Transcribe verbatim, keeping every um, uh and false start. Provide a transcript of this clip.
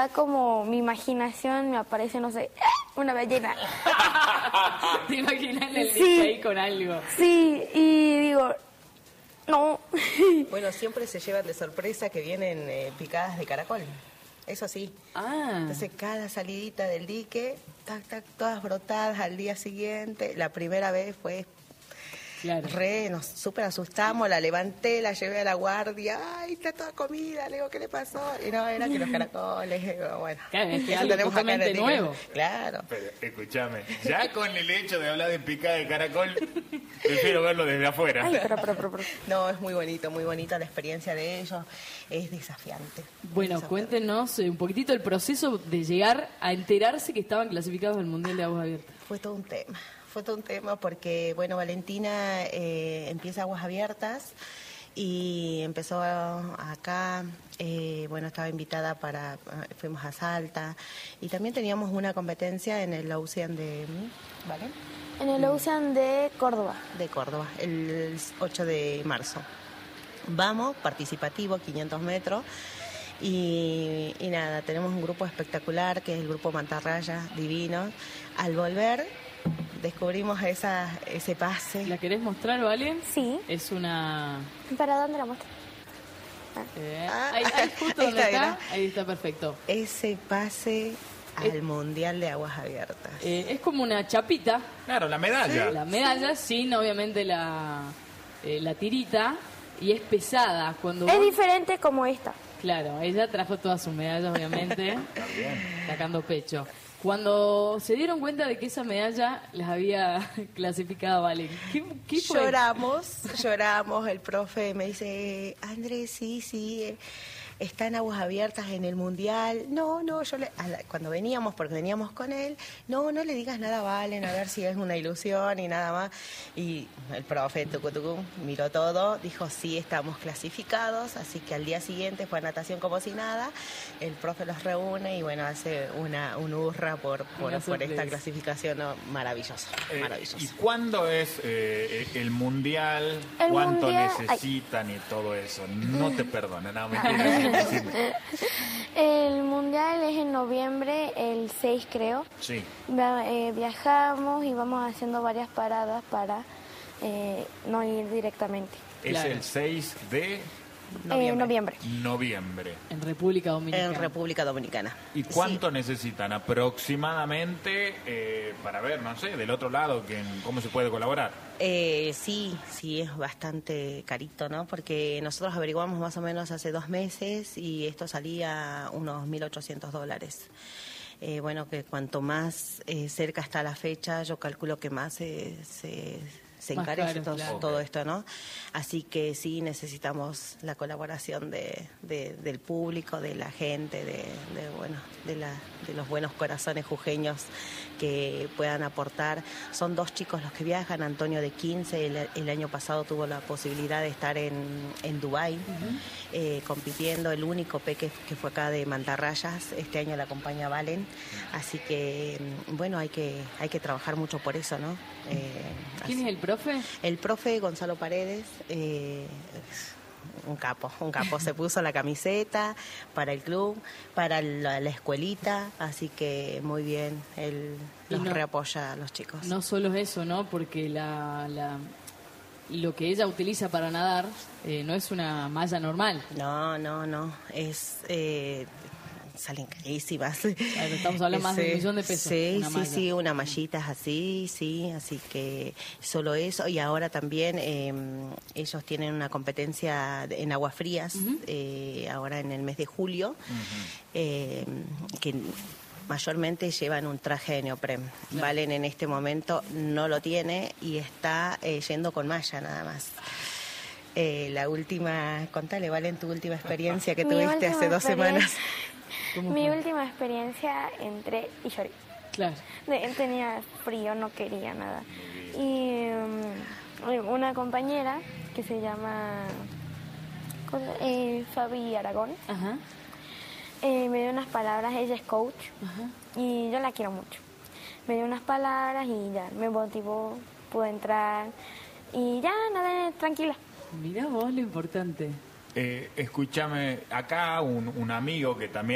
da como mi imaginación, me aparece, no sé, una ballena. ¿Te imaginas el Sí. dique ahí con algo? Sí, y digo, no. Bueno, siempre se llevan de sorpresa que vienen eh, picadas de caracol. Eso sí. Ah. Entonces, cada salidita del dique, tac, tac, todas brotadas al día siguiente. La primera vez fue Claro. re, nos súper asustamos, la levanté, la llevé a la guardia. Ay, está toda comida. Le digo, ¿qué le pasó? Y no, era que los caracoles, digo, bueno. Claro, es que eso algo tenemos acá en el totalmente dique. nuevo. Claro. Pero escúchame, ya con el hecho de hablar de picada de caracol, prefiero verlo desde afuera. Ay, pero, pero, pero, pero. No, es muy bonito, muy bonita la experiencia de ellos. Es desafiante. Bueno, Es desafiante. cuéntenos eh, un poquitito el proceso de llegar a enterarse que estaban clasificados al Mundial de Aguas Abiertas. Fue todo un tema, fue todo un tema porque, bueno, Valentina eh, empieza Aguas Abiertas y empezó acá, eh, bueno, estaba invitada para, fuimos a Salta y también teníamos una competencia en el Ocean de, ¿vale? En el Ocean de Córdoba. De Córdoba, el ocho de marzo. Vamos, participativo, quinientos metros. Y, y nada, tenemos un grupo espectacular que es el grupo Mantarraya, divino. Al volver descubrimos esa, ese pase. ¿La querés mostrar, Valen? Sí. Es una... ¿Para dónde la muestro? eh, Ah, ahí, ahí justo ahí donde está, está, mira. ahí está perfecto. Ese pase al Eh. Mundial de Aguas Abiertas. Eh, es como una chapita, Claro, la medalla. la medalla, sin obviamente la, eh, la tirita, y es pesada. Cuando Es vos- diferente como esta. Claro, ella trajo todas sus medallas, obviamente, sacando pecho. Cuando se dieron cuenta de que esa medalla las había clasificado Valen, ¿qué, qué fue? Lloramos, lloramos. El profe me dice, Andrés, sí, sí, eh, está en Aguas Abiertas en el Mundial. No, no, yo le, a la- cuando veníamos, porque veníamos con él, no, no le digas nada a Valen, a ver si es una ilusión y nada más. Y el profe tucu, tucu, miró todo, dijo, sí, estamos clasificados, así que al día siguiente fue a natación como si nada. El profe los reúne y bueno, hace una un hurra por, por, Una por esta sorpresa. clasificación, no, maravilloso, Eh, maravilloso. ¿Y cuándo es eh, el mundial? El ¿Cuánto mundial- necesitan y todo eso? No te perdono, no, mentira. sí, sí. El mundial es en noviembre, el seis creo. Sí. Va- eh, viajamos y vamos haciendo varias paradas para eh, no ir directamente. Es Claro. el seis de Noviembre. Eh, noviembre. noviembre. En República Dominicana. En República Dominicana. ¿Y cuánto necesitan aproximadamente eh, para ver, no sé, del otro lado, que, cómo se puede colaborar? Eh, sí, sí, es bastante carito, ¿no? Porque nosotros averiguamos más o menos hace dos meses y esto salía unos mil ochocientos dólares. Eh, bueno, que cuanto más eh, cerca está la fecha, yo calculo que más se, se, se Más encarece caro, todo, claro. todo esto, ¿no? Así que sí necesitamos la colaboración de, de- del público, de la gente, de, de, bueno, de, la, de los buenos corazones jujeños que puedan aportar. Son dos chicos los que viajan, Antonio de quince, el, el año pasado tuvo la posibilidad de estar en, en Dubái eh, compitiendo, el único peque que fue acá de Mantarrayas, este año la acompaña Valen, así que mm, bueno, hay que, hay que trabajar mucho por eso, ¿no? Eh, ¿Quién así- es el profe? el profe Gonzalo Paredes, eh, es un capo, un capo. Se puso la camiseta para el club, para la, la escuelita, así que muy bien, él Y los no- reapoya a los chicos. No solo es eso, ¿no? Porque la, la- lo que ella utiliza para nadar eh, no es una malla normal. No, no, no, es... Eh, salen carísimas. Claro, estamos hablando más de un Sí, millón de pesos, Sí, una sí, malla. sí, una mallita es así, sí, así que solo eso. Y ahora también eh, ellos tienen una competencia de- en aguas frías, eh, ahora en el mes de julio, eh, que mayormente llevan un traje de neopren. Valen en este momento no lo tiene y está eh, yendo con malla nada más. Eh, la última, contale, Valen, tu última experiencia que Mi tuviste última hace dos experiencia- semanas. ¿Cómo Mi fue? última experiencia entré y lloré. Claro. De- Tenía frío, no quería nada. Y mm, una compañera que se llama ¿cómo se- eh, Fabi Aragón Ajá. eh, me dio unas palabras, ella es coach Ajá. y yo la quiero mucho. Me dio unas palabras y ya me motivó, pude entrar y ya, nada, tranquila. Mirá vos lo importante. Eh, escúchame, acá un, un amigo que también